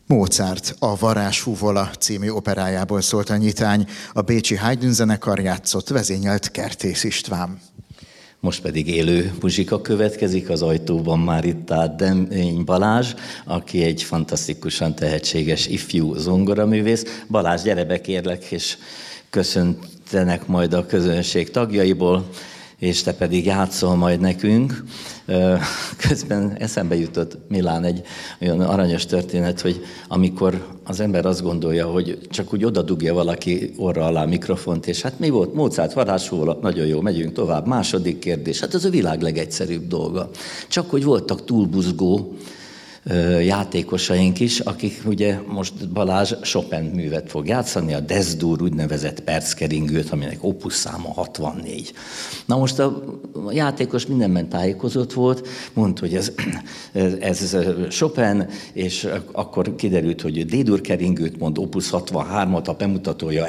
Mozart, a Varázshúvola című operájából szólt a nyitány, a bécsi Haydn zenekar játszott, vezényelt Kertész István. Most pedig élő muzsika következik, az ajtóban már itt áll Demény Balázs, aki egy fantasztikusan tehetséges ifjú zongoraművész. Balázs, gyere be kérlek, és köszöntenek majd a közönség tagjaiból, és te pedig játszol majd nekünk. Közben eszembe jutott, Milán, egy olyan aranyos történet, hogy amikor az ember azt gondolja, hogy csak úgy odadugja valaki orra alá a mikrofont, és hát mi volt? Mozart, Varázshúvola, nagyon jó, megyünk tovább. Második kérdés, hát ez a világ legegyszerűbb dolga. Csak hogy voltak túlbuzgó játékosaink is, akik ugye most Balázs Chopin művet fog játszani, a Des-dur úgynevezett perckeringőt, aminek opus száma 64. Na most a játékos mindenben tájékozott volt, mondta, hogy ez Chopin, és akkor kiderült, hogy D-dur keringőt mond, opus 63-at, a bemutatója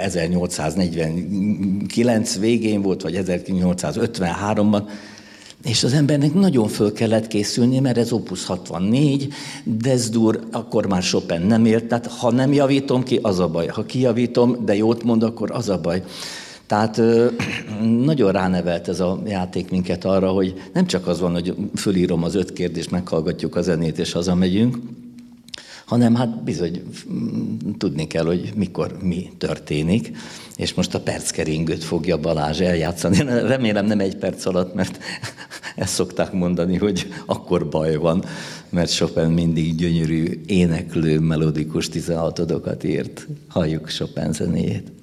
1849 végén volt, vagy 1853-ban, és az embernek nagyon föl kellett készülni, mert ez opus 64, Des-dur, akkor már Chopin nem élt, tehát ha nem javítom ki, az a baj. Ha kijavítom, de jót mond, akkor az a baj. Tehát nagyon ránevelt ez a játék minket arra, hogy nem csak az van, hogy fölírom az 5 kérdést, meghallgatjuk a zenét, és hazamegyünk, hanem hát bizony tudni kell, hogy mikor mi történik. És most a perckeringőt fogja Balázs eljátszani. Remélem nem 1 perc alatt, mert ezt szokták mondani, hogy akkor baj van, mert Chopin mindig gyönyörű, éneklő, melodikus 16-odokat írt. Halljuk Chopin zenéjét.